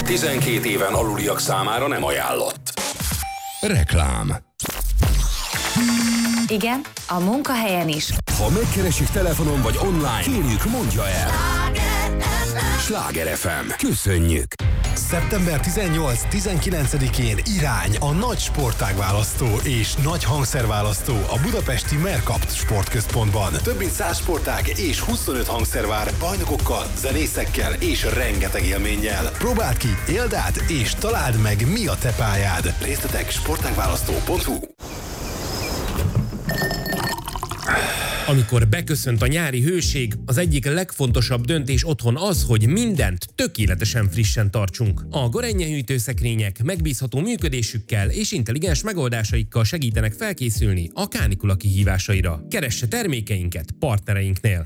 12 éven aluliak számára nem ajánlott. Reklám. Igen, a munkahelyen is. Ha megkeresik telefonon vagy online, kérjük, mondja el. Sláger FM. Köszönjük! Szeptember 18-19-én irány a nagy sportágválasztó és nagy hangszerválasztó a budapesti Mercapt Sportközpontban. Több mint 100 sportág és 25 hangszer vár bajnokokkal, zenészekkel és rengeteg élménnyel. Próbáld ki, éld át és találd meg, mi a te pályád. Részletek sportágválasztó.hu. Amikor beköszönt a nyári hőség, az egyik legfontosabb döntés otthon az, hogy mindent tökéletesen frissen tartsunk. A Gorenje hűtőszekrények megbízható működésükkel és intelligens megoldásaikkal segítenek felkészülni a kánikula kihívásaira. Keresse termékeinket partnereinknél!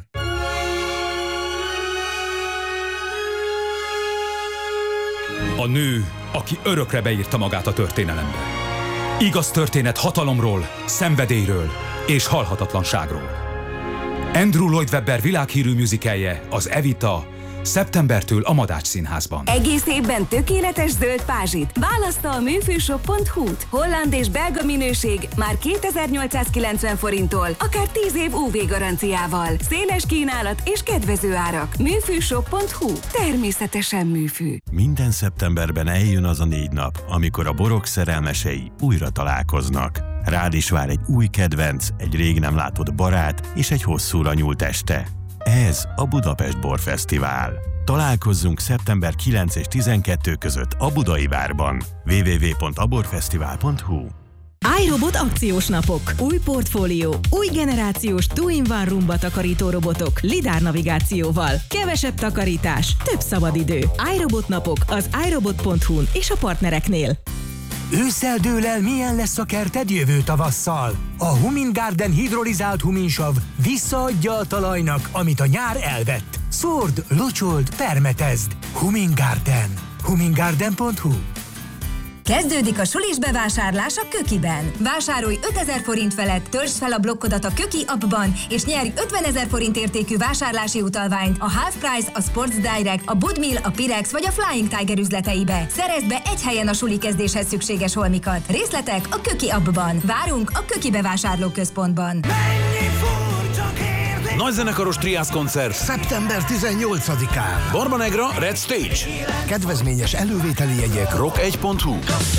A nő, aki örökre beírta magát a történelembe. Igaz történet hatalomról, szenvedélyről és halhatatlanságról. Andrew Lloyd Webber világhírű musicalje, az Evita, szeptembertől a Madács Színházban. Egész évben tökéletes zöld pázsit. Választa a műfűshop.hu-t. Holland és belga minőség már 2890 forinttól, akár 10 év UV garanciával. Széles kínálat és kedvező árak. Műfűshop.hu. Természetesen műfű. Minden szeptemberben eljön az a 4 nap, amikor a borok szerelmesei újra találkoznak. Rád is vár egy új kedvenc, egy rég nem látott barát és egy hosszúra nyúlt este. Ez a Budapest Borfesztivál. Találkozzunk szeptember 9 és 12 között a Budai Várban. www.aborfesztivál.hu. iRobot akciós napok. Új portfólió, új generációs two-in-one rumba takarító robotok, lidár navigációval. Kevesebb takarítás, több szabadidő. iRobot napok az iRobot.hu-n és a partnereknél. Ősszel dől el, milyen lesz a kerted jövő tavasszal. A Humin Garden hidrolizált huminsav visszaadja a talajnak, amit a nyár elvett. Szórd, locsold, permetezd. Humin Garden. humingarden.hu. Kezdődik a sulis bevásárlás a Kökiben. Vásárolj 5000 forint felett, töltsd fel a blokkodat a Köki appban, és nyerj 50 000 forint értékű vásárlási utalványt a Half Price, a Sports Direct, a Budmill, a Pirex vagy a Flying Tiger üzleteibe. Szerezd be egy helyen a suli kezdéshez szükséges holmikat. Részletek a Köki appban. Várunk a Köki bevásárlóközpontban. Nagyzenekaros Triász koncert Szeptember 18-án. Barba Negra Red Stage. Kedvezményes elővételi jegyek rock1.hu.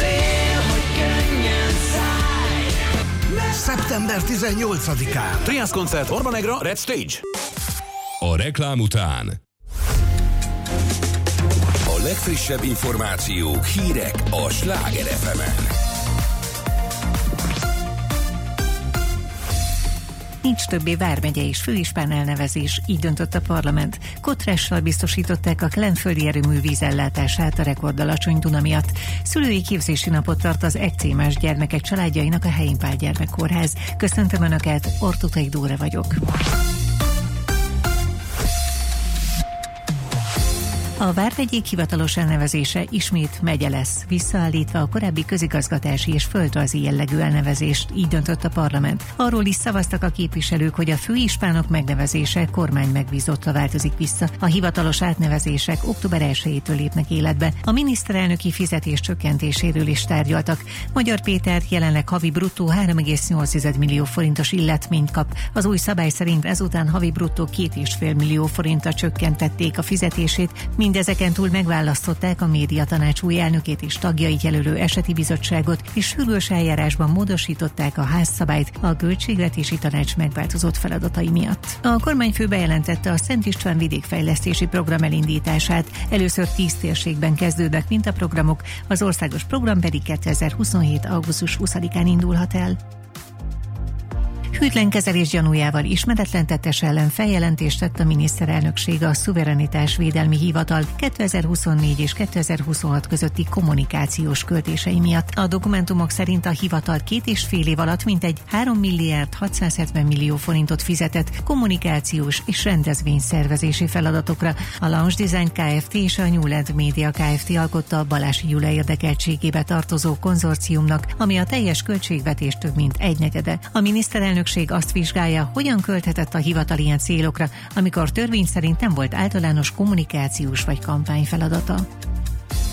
Szeptember 18-án. Triász koncert Barba Negra Red Stage. A reklám után A legfrissebb információk, hírek a Sláger FM-en. Nincs többé vármegye és főispán elnevezés, így döntött a parlament. Kotrással biztosították a klenföldi erőmű vízellátását a rekordalacsony Duna miatt. Szülői képzési napot tart az ekcémás gyermekek családjainak a Helyén Pál Gyermekkórház. Köszöntöm Önöket, Ortutai Dóra vagyok. A vármegyék hivatalos elnevezése ismét megye lesz, visszaállítva a korábbi közigazgatási és földrajzi jellegű elnevezést, így döntött a parlament. Arról is szavaztak a képviselők, hogy a főispánok megnevezése kormány megbízottra változik vissza. A hivatalos átnevezések október 1-től lépnek életbe. A miniszterelnöki fizetés csökkentéséről is tárgyaltak. Magyar Péter jelenleg havi bruttó 3,8 millió forintos illetményt kap. Az új szabály szerint ezután havi bruttó 2,5 millió forintra csökkentették a fizetését. Mindezeken túl megválasztották a médiatanács új elnökét és tagjait jelölő eseti bizottságot, és sürgős eljárásban módosították a házszabályt a költségvetési tanács megváltozott feladatai miatt. A kormányfő bejelentette a Szent István vidékfejlesztési program elindítását. Először 10 térségben kezdődnek mintaprogramok, az országos program pedig 2027. augusztus 20-án indulhat el. Hűtlen kezelés gyanújával ismeretlen tettes ellen feljelentést tett a miniszterelnökség a Szuverenitásvédelmi Hivatal 2024 és 2026 közötti kommunikációs költései miatt. A dokumentumok szerint a hivatal 2,5 év alatt mintegy 3 milliárd 670 millió forintot fizetett kommunikációs és rendezvényszervezési feladatokra. A Lounge Design Kft. És a Newland Media Kft. Alkotta a Balási Gyula érdekeltségébe tartozó konzorciumnak, ami a teljes költségvetés több mint 1/4. A miniszterelnökség azt vizsgálja, hogyan költhetett a hivatal ilyen célokra, amikor törvény szerint nem volt általános kommunikációs vagy kampányfeladata.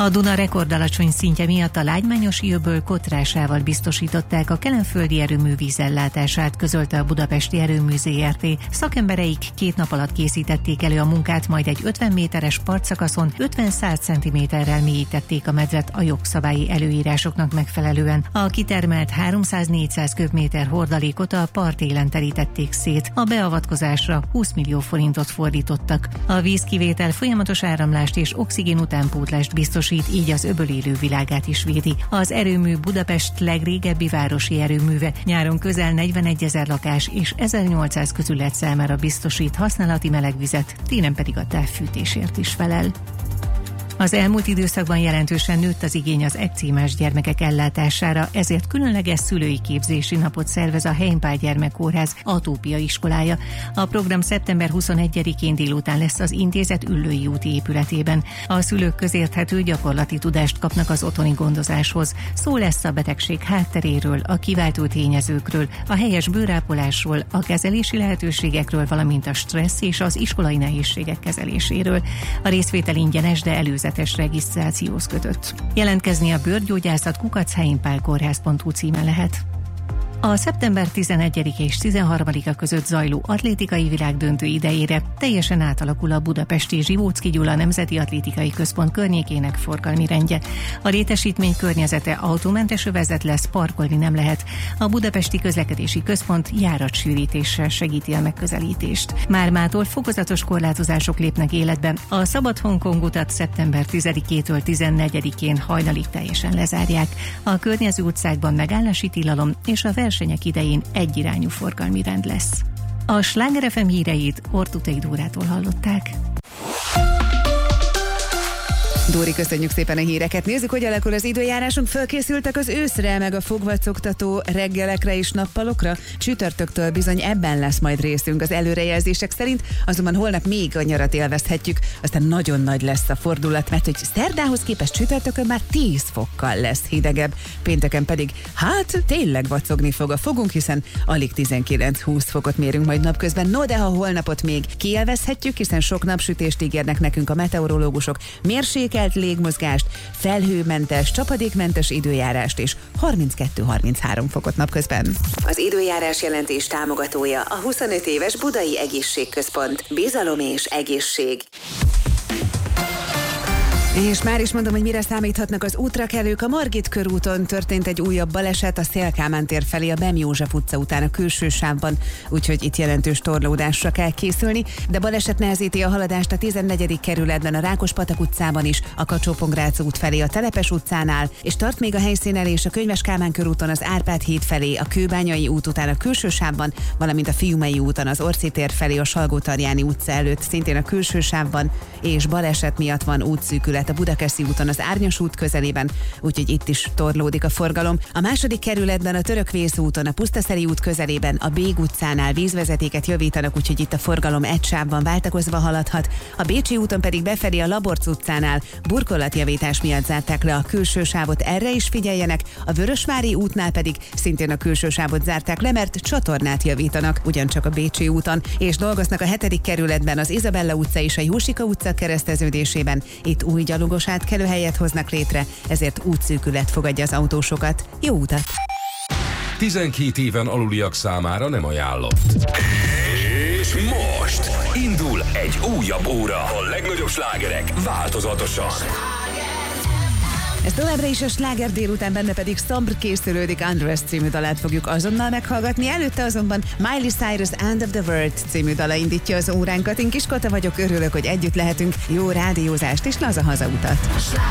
A Duna rekordalacsony szintje miatt a Lágymányosi öböl kotrásával biztosították a kelenföldi erőmű vízellátását, közölte a Budapesti Erőmű Zrt. Szakembereik 2 nap alatt készítették elő a munkát, majd egy 50 méteres partszakaszon 50-100 cm-rel mélyítették a medret a jogszabályi előírásoknak megfelelően. A kitermelt 300-400 köbméter hordalékot a partélen terítették szét. A beavatkozásra 20 millió forintot fordítottak. A vízkivétel folyamatos áramlást és oxigén utánpótlást biztosít, így az öböl élő világát is védi. Az erőmű Budapest legrégebbi városi erőműve, nyáron közel 41 000 lakás és 1800 közület számára biztosít használati melegvizet, télen pedig a távfűtésért is felel. Az elmúlt időszakban jelentősen nőtt az igény az ekcémás gyermekek ellátására, ezért különleges szülői képzési napot szervez a Heimpál Gyermekkórház Atópia iskolája. A program szeptember 21-én délután lesz az intézet Üllői úti épületében. A szülők közérthető gyakorlati tudást kapnak az otthoni gondozáshoz. Szó lesz a betegség hátteréről, a kiváltó tényezőkről, a helyes bőrápolásról, a kezelési lehetőségekről, valamint a stressz és az iskolai nehézségek kezeléséről. A részvétel ingyenes, de előzetes regisztrációhoz kötött. Jelentkezni a bőrgyógyászat@heimpálkórház.hu címen lehet. A szeptember 11 és 13-a között zajló atlétikai világdöntő idejére teljesen átalakul a budapesti Zsivóczky Gyula Nemzeti Atlétikai Központ környékének forgalmi rendje. A létesítmény környezete autómentes övezet lesz, parkolni nem lehet. A Budapesti Közlekedési Központ járatsűrítéssel segíti a megközelítést. Mármától fokozatos korlátozások lépnek életbe. A Szabad Hongkong utat szeptember 10-től 14-én hajnalig teljesen lezárják. A környező utcákban megállási tilalom és a versenyek idején egyirányú forgalmi rend lesz. A Sláger FM híreit Ortutai Dórától hallották. Dóri, köszönjük szépen a híreket. Nézzük, hogy alakul az időjárásunk. Fölkészültek az őszre, meg a fogvacogtató reggelekre és nappalokra. Csütörtöktől bizony ebben lesz majd részünk az előrejelzések szerint, azonban holnap még a nyarat élvezhetjük. Aztán nagyon nagy lesz a fordulat, mert hogy szerdához képest csütörtökön már 10 fokkal lesz hidegebb. Pénteken pedig tényleg vacogni fog a fogunk, hiszen alig 19-20 fokot mérünk majd napközben. No, de ha holnapot még kielvezhetjük, hiszen sok napsütést ígérnek nekünk a meteorológusok, mérsékelt légmozgást, felhőmentes, csapadékmentes időjárást és 32-33 fokot napközben. Az időjárás jelentés támogatója a 25 éves Budai Egészségközpont. Bizalom és egészség. És már is mondom, hogy mire számíthatnak az útrakelők. A Margit körúton történt egy újabb baleset a Széll-Kálmán tér felé a Bem József utca után a külső sávban, úgyhogy itt jelentős torlódásra kell készülni, de baleset nehezíti a haladást a 14. kerületben, a Rákospatak utcában is, a Kacsó-Pongrác út felé a Telepes utcánál, és tart még a helyszínelés a Könyves Kálmán körúton az Árpád híd felé, a Kőbányai út után a külső sávban, valamint a Fiumei úton az Orci tér felé a Salgótarjáni utca előtt, szintén a külső sávban, és baleset miatt van útszűkület a Budakeszi úton az Árnyas út közelében, úgyhogy itt is torlódik a forgalom. A második kerületben a Törökvész úton, a Pusztaszeri út közelében, a Bég utcánál vízvezetéket javítanak, úgyhogy itt a forgalom egy sávban váltakozva haladhat. A Bécsi úton pedig befelé a Laborc utcánál burkolatjavítás miatt zárták le a külső sávot, erre is figyeljenek. A Vörösvári útnál pedig szintén a külső sávot zárták le, mert csatornát javítanak, ugyancsak a Bécsi úton, és dolgoznak a 7. kerületben az Izabella utca és a Jósika utca kereszteződésében. Itt új gyalogos átkelőhelyet hoznak létre, ezért útszűkület fogadja az autósokat. Jó utat! 12 éven aluliak számára nem ajánlott. És most indul egy újabb óra. A legnagyobb slágerek változatosan. Ez továbbra is a Sláger délután, benne pedig Szambr készülődik, Undress című dalát fogjuk azonnal meghallgatni, előtte azonban Miley Cyrus End of the World című dala indítja az óránkat. Én Kiskota vagyok, örülök, hogy együtt lehetünk, jó rádiózást és laza hazautat.